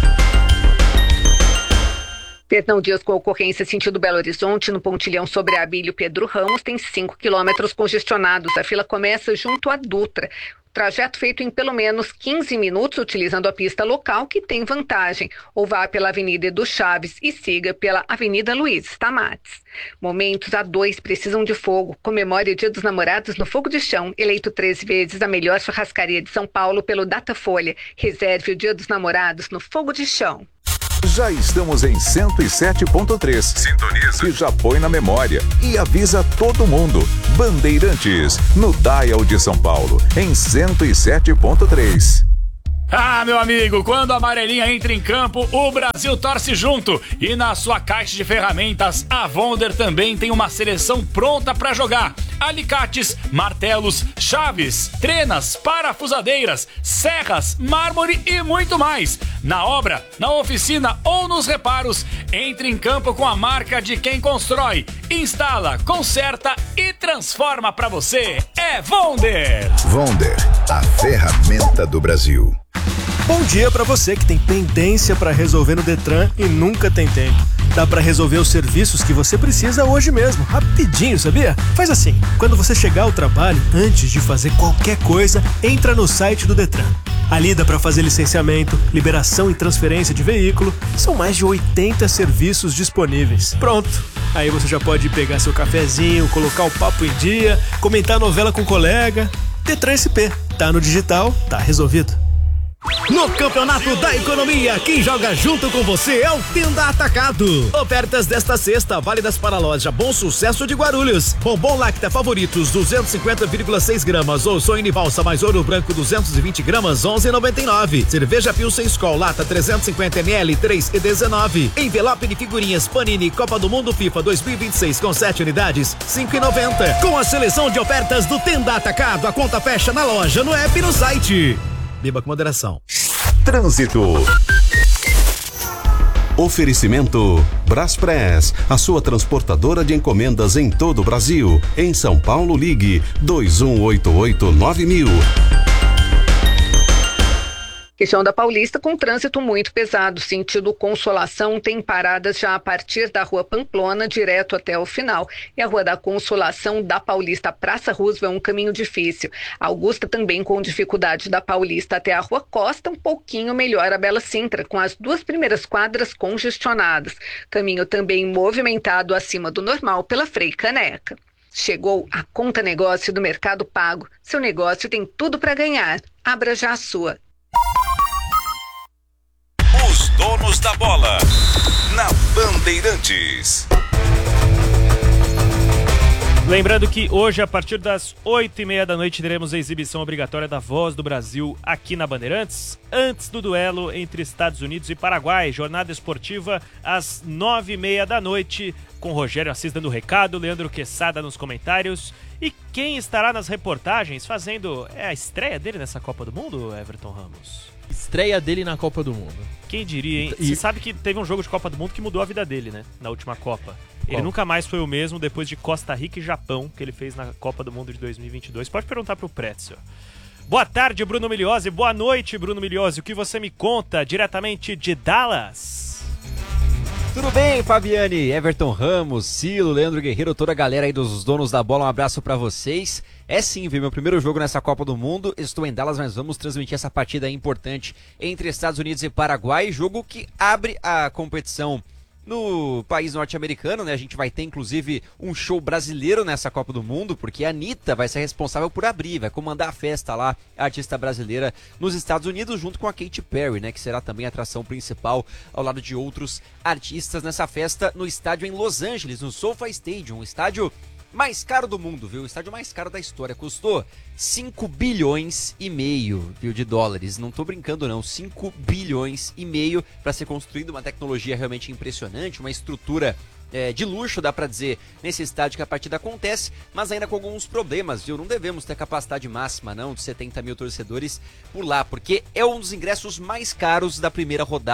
Perdão Dias com ocorrência sentido Belo Horizonte, no pontilhão sobre a Abílio Pedro Ramos, tem cinco quilômetros congestionados. A fila começa junto à Dutra. Trajeto feito em pelo menos quinze minutos utilizando a pista local, que tem vantagem. Ou vá pela Avenida Edu Chaves e siga pela Avenida Luiz Stamates. Momentos a dois precisam de fogo. Comemore o Dia dos Namorados no Fogo de Chão. Eleito treze vezes a melhor churrascaria de São Paulo pelo Datafolha. Reserve o Dia dos Namorados no Fogo de Chão. Já estamos em cento e sete ponto três. Sintoniza. E já põe na memória. E avisa todo mundo. Bandeirantes, no Dial de São Paulo, em cento e sete ponto três. Ah, meu amigo, quando a amarelinha entra em campo, o Brasil torce junto. E na sua caixa de ferramentas, a Wonder também tem uma seleção pronta para jogar. Alicates, martelos, chaves, trenas, parafusadeiras, serras, mármore e muito mais. Na obra, na oficina ou nos reparos, entre em campo com a marca de quem constrói, instala, conserta e transforma para você. É Wonder! Wonder, a ferramenta do Brasil. Bom dia para você que tem pendência para resolver no Detran e nunca tem tempo. Dá para resolver os serviços que você precisa hoje mesmo, rapidinho, sabia? Faz assim, quando você chegar ao trabalho, antes de fazer qualquer coisa, entra no site do Detran. Ali dá para fazer licenciamento, liberação e transferência de veículo. São mais de oitenta serviços disponíveis. Pronto! Aí você já pode pegar seu cafezinho, colocar o papo em dia, comentar a novela com o colega. Detran S P. Tá no digital, tá resolvido. No Campeonato da Economia, quem joga junto com você é o Tenda Atacado. Ofertas desta sexta, válidas para a loja Bom Sucesso de Guarulhos. Bombom Lacta Favoritos, duzentos e cinquenta vírgula seis gramas. Ou sonho de valsa mais ouro branco, duzentos e vinte gramas, onze reais e noventa e nove centavos. Cerveja Pilsen Skol, lata trezentos e cinquenta mililitros, três reais e dezenove centavos. Envelope de figurinhas Panini Copa do Mundo FIFA dois mil e vinte e seis com sete unidades, cinco reais e noventa centavos. Com a seleção de ofertas do Tenda Atacado, a conta fecha na loja, no app e no site. Beba com moderação. Trânsito. Oferecimento Braspress, a sua transportadora de encomendas em todo o Brasil. Em São Paulo, ligue dois um oito oito nove mil. Região da Paulista com trânsito muito pesado, sentido Consolação, tem paradas já a partir da Rua Pamplona, direto até o final. E a Rua da Consolação da Paulista, Praça Roosevelt, é um caminho difícil. Augusta também com dificuldade da Paulista até a Rua Costa, um pouquinho melhor a Bela Sintra, com as duas primeiras quadras congestionadas. Caminho também movimentado acima do normal pela Frei Caneca. Chegou a Conta Negócio do Mercado Pago. Seu negócio tem tudo para ganhar. Abra já a sua. Os donos da bola, na Bandeirantes. Lembrando que hoje, a partir das oito e meia da noite, teremos a exibição obrigatória da Voz do Brasil aqui na Bandeirantes, antes do duelo entre Estados Unidos e Paraguai. Jornada esportiva às nove e meia da noite, com Rogério Assis dando recado, Leandro Quesada nos comentários. E quem estará nas reportagens fazendo é a estreia dele nessa Copa do Mundo, Everton Ramos? Estreia dele na Copa do Mundo. Quem diria, hein? E... Você sabe que teve um jogo de Copa do Mundo que mudou a vida dele, né? Na última Copa. Ele Qual? nunca mais foi o mesmo depois de Costa Rica e Japão, que ele fez na Copa do Mundo de dois mil e vinte e dois. Pode perguntar pro Pretzel. Boa tarde, Bruno Migliozzi. Boa noite, Bruno Migliozzi. O que você me conta diretamente de Dallas? Tudo bem, Fabiane, Everton Ramos, Silo, Leandro Guerreiro, toda a galera aí dos donos da bola, um abraço pra vocês. É sim, viu, meu primeiro jogo nessa Copa do Mundo, estou em Dallas, mas vamos transmitir essa partida importante entre Estados Unidos e Paraguai, jogo que abre a competição no país norte-americano, né? A gente vai ter inclusive um show brasileiro nessa Copa do Mundo, porque a Anitta vai ser responsável por abrir, vai comandar a festa lá, a artista brasileira nos Estados Unidos, junto com a Katy Perry, né? Que será também a atração principal ao lado de outros artistas nessa festa no estádio em Los Angeles, no SoFi Stadium, um estádio mais caro do mundo, viu? O estádio mais caro da história. Custou cinco bilhões e meio, viu, de dólares. Não tô brincando não, cinco bilhões e meio para ser construído, uma tecnologia realmente impressionante, uma estrutura é, de luxo, dá pra dizer, nesse estádio que a partida acontece, mas ainda com alguns problemas, viu? Não devemos ter capacidade máxima não, de setenta mil torcedores por lá, porque é um dos ingressos mais caros da primeira rodada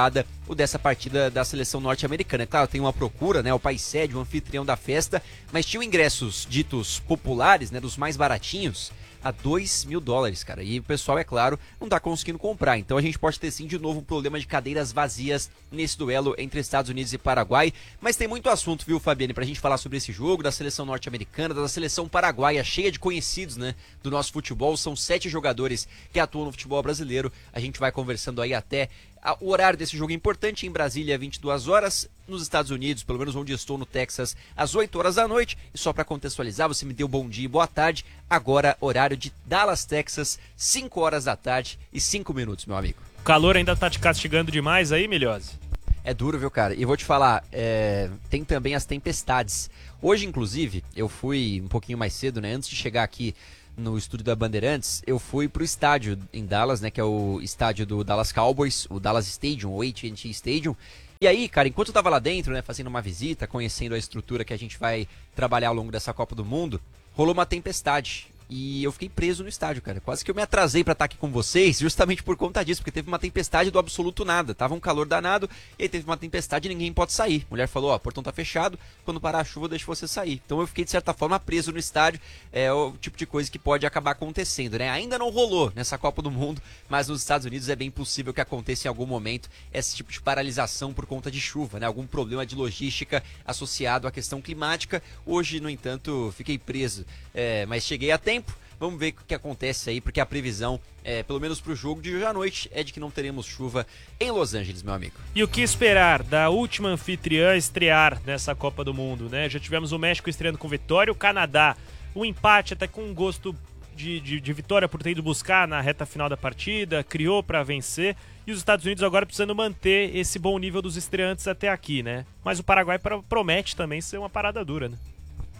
o dessa partida da seleção norte-americana. Claro, tem uma procura, né, o país sede, o anfitrião da festa, mas tinham ingressos ditos populares, né, dos mais baratinhos, a dois mil dólares, cara. E o pessoal, é claro, não tá conseguindo comprar. Então a gente pode ter sim de novo um problema de cadeiras vazias nesse duelo entre Estados Unidos e Paraguai. Mas tem muito assunto, viu, Fabiane, pra gente falar sobre esse jogo, da seleção norte-americana, da seleção paraguaia, cheia de conhecidos, né, do nosso futebol. São sete jogadores que atuam no futebol brasileiro. A gente vai conversando aí até o horário desse jogo é importante. Em Brasília, vinte e duas horas. Nos Estados Unidos, pelo menos onde estou, no Texas, às oito horas da noite. E só para contextualizar, você me deu bom dia e boa tarde. Agora, horário de Dallas, Texas, cinco horas da tarde e cinco minutos, meu amigo. O calor ainda tá te castigando demais aí, Milhose? É duro, viu, cara? E vou te falar, é... tem também as tempestades. Hoje, inclusive, eu fui um pouquinho mais cedo, né? Antes de chegar aqui no estúdio da Bandeirantes, eu fui pro estádio em Dallas, né? Que é o estádio do Dallas Cowboys, o Dallas Stadium, o A T and T Stadium. E aí, cara, enquanto eu tava lá dentro, né, fazendo uma visita, conhecendo a estrutura que a gente vai trabalhar ao longo dessa Copa do Mundo, rolou uma tempestade. E eu fiquei preso no estádio, cara. Quase que eu me atrasei pra estar aqui com vocês, justamente por conta disso, porque teve uma tempestade do absoluto nada. Tava um calor danado, e aí teve uma tempestade e ninguém pode sair. A mulher falou, ó, o portão tá fechado, quando parar a chuva deixa você sair. Então eu fiquei, de certa forma, preso no estádio. É o tipo de coisa que pode acabar acontecendo, né? Ainda não rolou nessa Copa do Mundo, mas nos Estados Unidos é bem possível que aconteça em algum momento esse tipo de paralisação por conta de chuva, né? Algum problema de logística associado à questão climática. Hoje, no entanto, fiquei preso, é, mas cheguei a tempo. Vamos ver o que acontece aí, porque a previsão, é, pelo menos para o jogo de hoje à noite, é de que não teremos chuva em Los Angeles, meu amigo. E o que esperar da última anfitriã estrear nessa Copa do Mundo, né? Já tivemos o México estreando com vitória, o Canadá, um empate até com um gosto de, de, de vitória por ter ido buscar na reta final da partida, criou para vencer, e os Estados Unidos agora precisando manter esse bom nível dos estreantes até aqui, né? Mas o Paraguai promete também ser uma parada dura, né?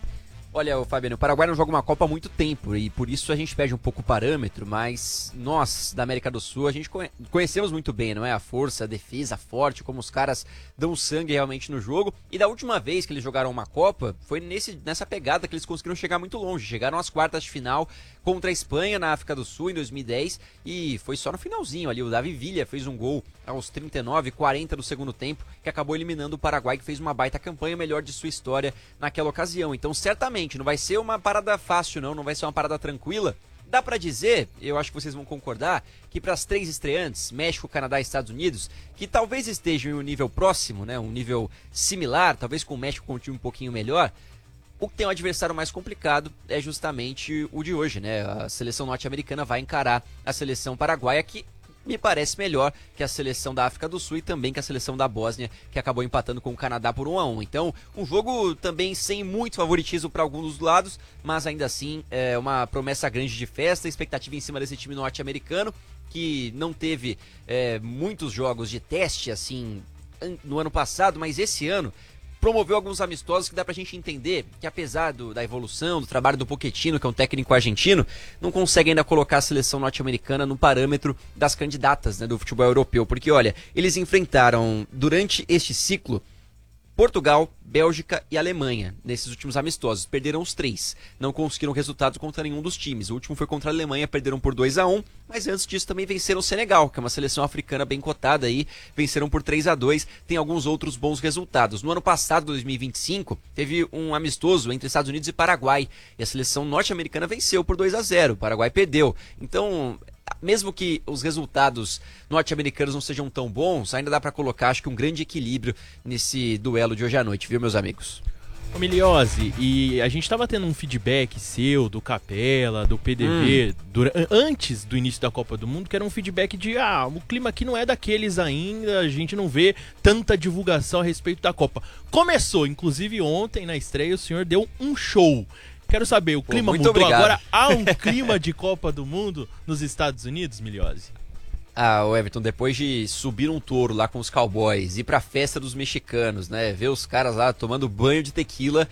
Olha, Fabiano, o Paraguai não joga uma Copa há muito tempo e por isso a gente perde um pouco o parâmetro, mas nós, da América do Sul, a gente conhecemos muito bem, não é? A força, a defesa forte, como os caras dão sangue realmente no jogo. E da última vez que eles jogaram uma Copa, foi nesse, nessa pegada que eles conseguiram chegar muito longe. Chegaram às quartas de final contra a Espanha na África do Sul em dois mil e dez e foi só no finalzinho ali. O Davi Villa fez um gol aos trinta e nove, quarenta do segundo tempo, que acabou eliminando o Paraguai, que fez uma baita campanha, melhor de sua história naquela ocasião. Então, certamente, não vai ser uma parada fácil, não, não vai ser uma parada tranquila. Dá pra dizer, eu acho que vocês vão concordar, que para as três estreantes, México, Canadá e Estados Unidos, que talvez estejam em um nível próximo, né, um nível similar, talvez com o México com um time um pouquinho melhor, o que tem um adversário mais complicado é justamente o de hoje, né? A seleção norte-americana vai encarar a seleção paraguaia, que me parece melhor que a seleção da África do Sul e também que a seleção da Bósnia, que acabou empatando com o Canadá por um a um. Então, um jogo também sem muito favoritismo para alguns dos lados, mas ainda assim é uma promessa grande de festa, expectativa em cima desse time norte-americano, que não teve é, muitos jogos de teste assim no ano passado, mas esse ano promoveu alguns amistosos que dá pra gente entender que, apesar do, da evolução, do trabalho do Pochettino, que é um técnico argentino, não consegue ainda colocar a seleção norte-americana no parâmetro das candidatas, né, do futebol europeu. Porque, olha, eles enfrentaram, durante este ciclo, Portugal, Bélgica e Alemanha, nesses últimos amistosos. Perderam os três. Não conseguiram resultados contra nenhum dos times. O último foi contra a Alemanha, perderam por dois a um, mas antes disso também venceram o Senegal, que é uma seleção africana bem cotada aí. Venceram por três a dois. Tem alguns outros bons resultados. No ano passado, dois mil e vinte e cinco, teve um amistoso entre Estados Unidos e Paraguai. E a seleção norte-americana venceu por dois a zero. O Paraguai perdeu. Então, mesmo que os resultados norte-americanos não sejam tão bons, ainda dá pra colocar, acho que um grande equilíbrio nesse duelo de hoje à noite, viu, meus amigos? Ô Miliose, e a gente tava tendo um feedback seu, do Capela, do P D V, hum. durante, antes do início da Copa do Mundo, que era um feedback de, ah, o clima aqui não é daqueles ainda, a gente não vê tanta divulgação a respeito da Copa. Começou, inclusive ontem, na estreia, o senhor deu um show. Quero saber, o clima Pô, mudou obrigado. Agora? Há um clima de Copa do Mundo nos Estados Unidos, Miliose? Ah, o Everton, depois de subir um touro lá com os Cowboys, ir pra festa dos mexicanos, né, ver os caras lá tomando banho de tequila,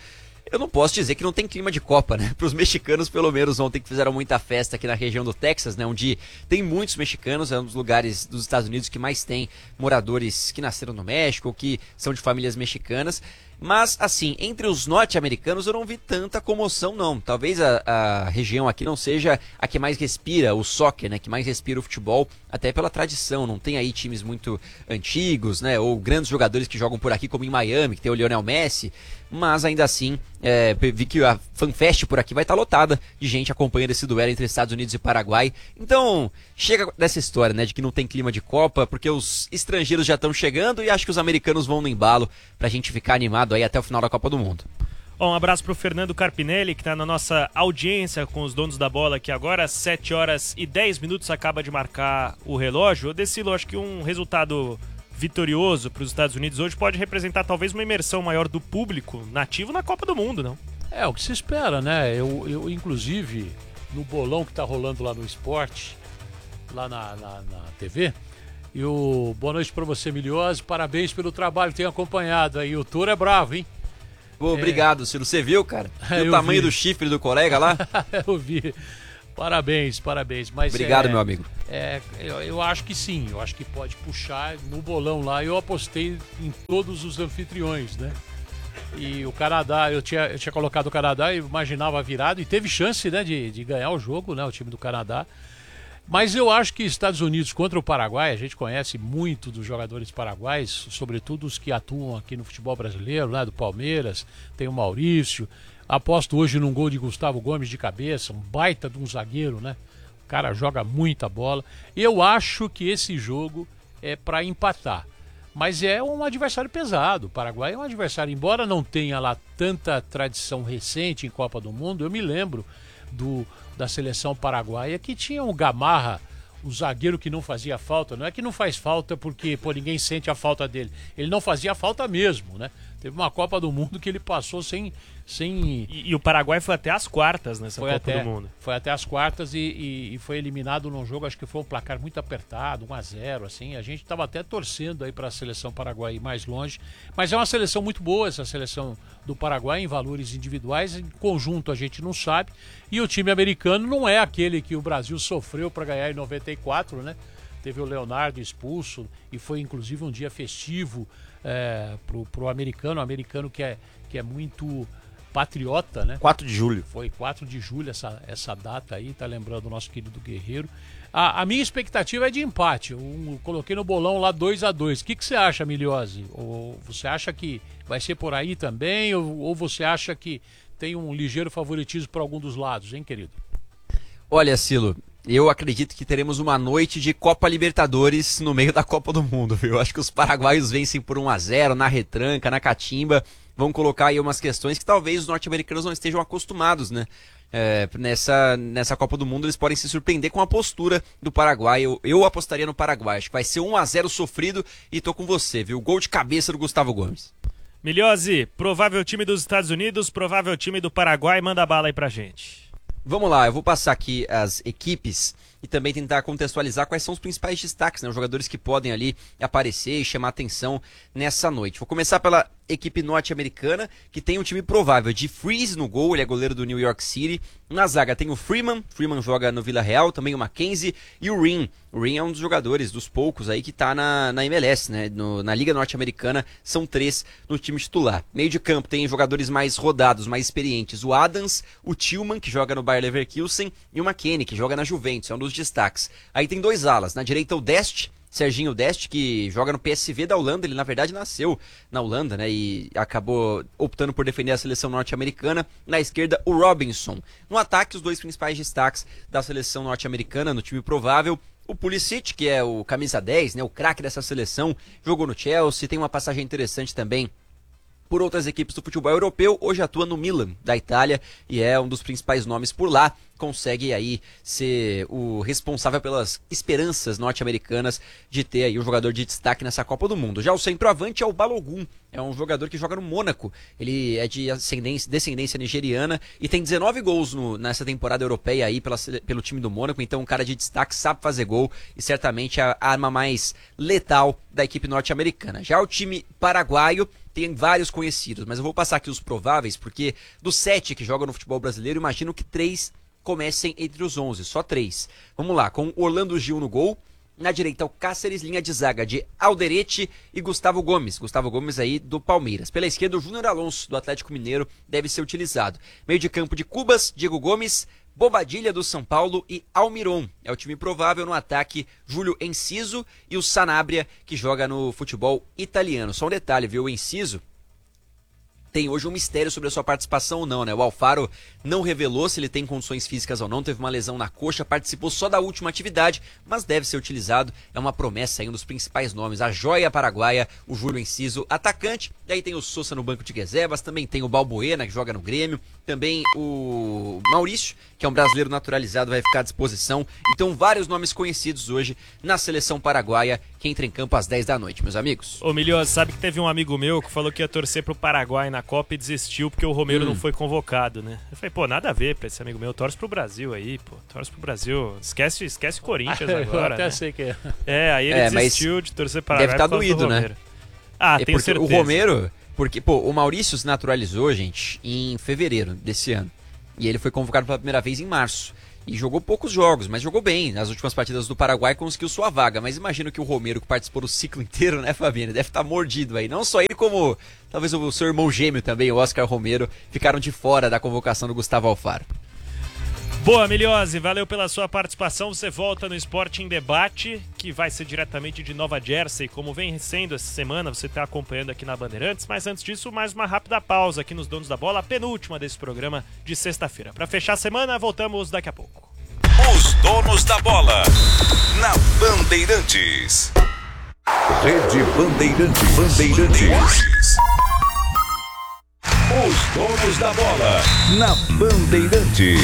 Eu não posso dizer que não tem clima de Copa, né? Para os mexicanos, pelo menos, ontem que fizeram muita festa aqui na região do Texas, né? Onde tem muitos mexicanos, é um dos lugares dos Estados Unidos que mais tem moradores que nasceram no México, ou que são de famílias mexicanas. Mas, assim, entre os norte-americanos eu não vi tanta comoção, não. Talvez a, a região aqui não seja a que mais respira o soccer, né? Que mais respira o futebol, até pela tradição. Não tem aí times muito antigos, né? Ou grandes jogadores que jogam por aqui, como em Miami, que tem o Lionel Messi. Mas, ainda assim, é, vi que a FanFest por aqui vai estar lotada de gente acompanhando esse duelo entre Estados Unidos e Paraguai. Então, chega dessa história, né? De que não tem clima de Copa, porque os estrangeiros já estão chegando e acho que os americanos vão no embalo pra gente ficar animado aí até o final da Copa do Mundo. Bom, um abraço pro Fernando Carpinelli, que tá na nossa audiência com os donos da bola aqui agora. Às sete horas e dez minutos acaba de marcar o relógio. Eu decilo, acho que um resultado vitorioso para os Estados Unidos hoje pode representar talvez uma imersão maior do público nativo na Copa do Mundo, não? É, o que se espera, né? Eu, eu inclusive, no bolão que tá rolando lá no esporte, lá na, na, na T V... E o boa noite para você, Miliose. Parabéns pelo trabalho que tem acompanhado aí. O Toro é bravo, hein? Pô, obrigado, é... Ciro. Você viu, cara? É, o tamanho vi. do chifre do colega lá? Eu vi. Parabéns, parabéns. Mas obrigado, é, meu amigo. É, eu, eu acho que sim. Eu acho que pode puxar no bolão lá. Eu apostei em todos os anfitriões, né? E o Canadá, eu tinha, eu tinha colocado o Canadá e imaginava virado. E teve chance, né, de, de ganhar o jogo, né? O time do Canadá. Mas eu acho que Estados Unidos contra o Paraguai, a gente conhece muito dos jogadores paraguaios, sobretudo os que atuam aqui no futebol brasileiro, né, do Palmeiras, tem o Maurício, aposto hoje num gol de Gustavo Gomes de cabeça, um baita de um zagueiro, né? O cara joga muita bola. Eu acho que esse jogo é para empatar, mas é um adversário pesado. O Paraguai é um adversário, embora não tenha lá tanta tradição recente em Copa do Mundo, eu me lembro do... da seleção paraguaia, que tinha o Gamarra, o zagueiro que não fazia falta. Não é que não faz falta porque pô, ninguém sente a falta dele. Ele não fazia falta mesmo, né? Teve uma Copa do Mundo que ele passou sem... sem... E, e o Paraguai foi até as quartas nessa foi Copa até, do Mundo. Foi até as quartas e, e, e foi eliminado num jogo, acho que foi um placar muito apertado, um a zero, assim. A gente estava até torcendo aí para a seleção paraguaia ir mais longe. Mas é uma seleção muito boa, essa seleção do Paraguai, em valores individuais. Em conjunto a gente não sabe. E o time americano não é aquele que o Brasil sofreu para ganhar em noventa e quatro, né? Teve o Leonardo expulso e foi inclusive um dia festivo é, pro, pro americano, o americano que é, que é muito patriota, né? quatro de julho. Foi quatro de julho essa, essa data aí, tá lembrando o nosso querido Guerreiro. A, a minha expectativa é de empate. Eu, eu coloquei no bolão lá dois a dois. O que, que você acha, Miliose? Ou você acha que vai ser por aí também? Ou, ou você acha que tem um ligeiro favoritismo para algum dos lados, hein, querido? Olha, Silo, eu acredito que teremos uma noite de Copa Libertadores no meio da Copa do Mundo, viu? Eu acho que os paraguaios vencem por um a zero na retranca, na catimba. Vão colocar aí umas questões que talvez os norte-americanos não estejam acostumados, né? É, nessa, nessa Copa do Mundo eles podem se surpreender com a postura do Paraguai. Eu, eu apostaria no Paraguai. Acho que vai ser um a zero sofrido e tô com você, viu? Gol de cabeça do Gustavo Gomes. Miliose, provável time dos Estados Unidos, provável time do Paraguai, manda bala aí pra gente. Vamos lá, eu vou passar aqui as equipes e também tentar contextualizar quais são os principais destaques, né? Os jogadores que podem ali aparecer e chamar atenção nessa noite. Vou começar pela equipe norte-americana, que tem um time provável de Freeze no gol, ele é goleiro do New York City. Na zaga tem o Freeman, Freeman joga no Vila Real, também o Mackenzie e o Rin. O Rin é um dos jogadores, dos poucos aí que tá na, na M L S, né? No, na Liga Norte-Americana, são três no time titular. Meio de campo tem jogadores mais rodados, mais experientes. O Adams, o Tillman, que joga no Bayer Leverkusen, e o McKennie, que joga na Juventus, é um dos destaques. Aí tem dois alas, na direita o Dest, Serginho Dest, que joga no P S V da Holanda, ele na verdade nasceu na Holanda, né, e acabou optando por defender a seleção norte-americana. Na esquerda, o Robinson. No ataque, os dois principais destaques da seleção norte-americana, no time provável, o Pulisic, que é o camisa dez, né, o craque dessa seleção, jogou no Chelsea, tem uma passagem interessante também por outras equipes do futebol europeu, hoje atua no Milan, da Itália, e é um dos principais nomes por lá. consegue aí ser o responsável pelas esperanças norte-americanas de ter aí um jogador de destaque nessa Copa do Mundo. Já o centroavante é o Balogun, é um jogador que joga no Mônaco, ele é de ascendência, descendência nigeriana e tem dezenove gols no, nessa temporada europeia aí pela, pelo time do Mônaco, então um cara de destaque, sabe fazer gol e certamente a arma mais letal da equipe norte-americana. Já o time paraguaio tem vários conhecidos, mas eu vou passar aqui os prováveis, porque dos sete que jogam no futebol brasileiro, imagino que três comecem entre os onze, só três. Vamos lá, com Orlando Gil no gol, na direita o Cáceres, linha de zaga de Alderete e Gustavo Gomes, Gustavo Gomes aí do Palmeiras. Pela esquerda o Júnior Alonso, do Atlético Mineiro, deve ser utilizado. Meio de campo de Cubas, Diego Gomes, Bobadilha do São Paulo e Almiron. É o time provável no ataque, Júlio Enciso e o Sanabria, que joga no futebol italiano. Só um detalhe, viu, o Enciso tem hoje um mistério sobre a sua participação ou não, né? O Alfaro não revelou se ele tem condições físicas ou não, teve uma lesão na coxa, participou só da última atividade, mas deve ser utilizado, é uma promessa aí, um dos principais nomes, a joia paraguaia, o Júlio Enciso, atacante, e aí tem o Sousa no banco de reservas, também tem o Balbuena, que joga no Grêmio, também o Maurício, que é um brasileiro naturalizado, vai ficar à disposição, então vários nomes conhecidos hoje na seleção paraguaia, que entra em campo às dez da noite, meus amigos. Ô Milhosa, sabe que teve um amigo meu que falou que ia torcer pro Paraguai na Copa e desistiu porque o Romero hum. não foi convocado, né? Eu falei, pô, nada a ver pra esse amigo meu, torce pro Brasil aí, pô, torce pro Brasil, esquece, esquece Corinthians agora, Eu até né? sei que é. É, aí ele é, desistiu de torcer pro Paraguai. Deve estar doído, né? Ah, é tenho porque certeza. O Romero, porque, pô, o Maurício se naturalizou, gente, em fevereiro desse ano, e ele foi convocado pela primeira vez em março. E jogou poucos jogos, mas jogou bem. Nas últimas partidas do Paraguai conseguiu sua vaga. Mas imagino que o Romero, que participou do ciclo inteiro, né, Fabiano? Deve estar mordido aí. Não só ele, como talvez o seu irmão gêmeo também, o Oscar Romero, ficaram de fora da convocação do Gustavo Alfaro. Boa, Miliose, valeu pela sua participação. Você volta no Esporte em Debate, que vai ser diretamente de Nova Jersey, como vem sendo essa semana, você está acompanhando aqui na Bandeirantes. Mas antes disso, mais uma rápida pausa aqui nos Donos da Bola, a penúltima desse programa de sexta-feira. Para fechar a semana, voltamos daqui a pouco. Os Donos da Bola, na Bandeirantes. Rede Bandeirantes. Bandeirantes. Os Donos da Bola, na Bandeirantes.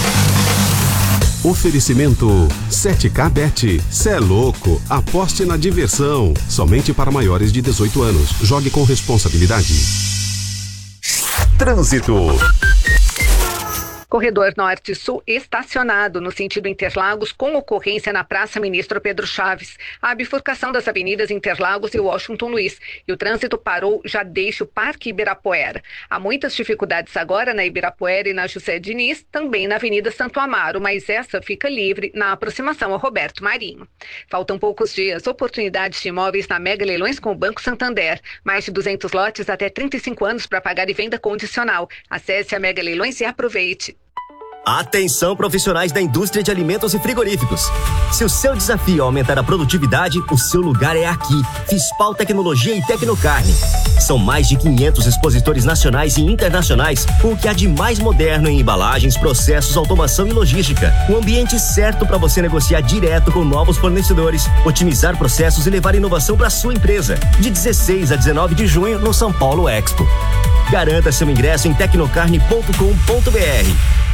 Oferecimento sete K Bet. Cê é louco, aposte na diversão. Somente para maiores de dezoito anos. Jogue com responsabilidade. Trânsito. Corredor Norte-Sul estacionado no sentido Interlagos com ocorrência na Praça Ministro Pedro Chaves. A bifurcação das avenidas Interlagos e Washington Luiz. E o trânsito parou já deixa o Parque Ibirapuera. Há muitas dificuldades agora na Ibirapuera e na José Diniz, também na Avenida Santo Amaro, mas essa fica livre na aproximação ao Roberto Marinho. Faltam poucos dias, oportunidades de imóveis na Mega Leilões com o Banco Santander. Mais de duzentos lotes até trinta e cinco anos para pagar e venda condicional. Acesse a Mega Leilões e aproveite. Atenção, profissionais da indústria de alimentos e frigoríficos. Se o seu desafio é aumentar a produtividade, o seu lugar é aqui. Fispal Tecnologia e Tecnocarne. São mais de quinhentos expositores nacionais e internacionais com o que há de mais moderno em embalagens, processos, automação e logística. O ambiente certo para você negociar direto com novos fornecedores, otimizar processos e levar inovação para sua empresa. De dezesseis a dezenove de junho no São Paulo Expo. Garanta seu ingresso em tecnocarne ponto com ponto br.